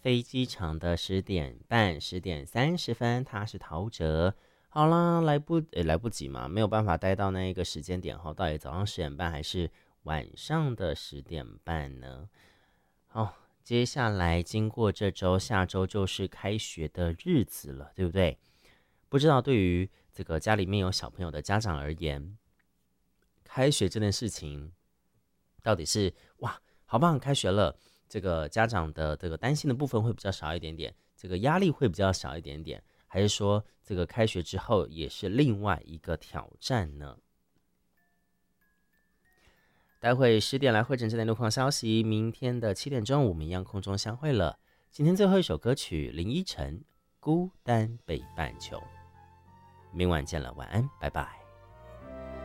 飞机场的10点半、10点30分，他是陶喆。好啦，来不及嘛，没有办法待到那一个时间点哈，到底早上10点半还是晚上的10点半呢？好，接下来经过这周，下周就是开学的日子了，对不对？不知道对于这个家里面有小朋友的家长而言，开学这件事情到底是哇，好棒，开学了，这个家长的这个担心的部分会比较少一点点，这个压力会比较少一点点，还是说这个开学之后也是另外一个挑战呢？待会10点来汇整这点路况消息，明天的7点钟我们一样空中相会了。今天最后一首歌曲林依晨《孤单北半球》，明晚见了，晚安，拜拜。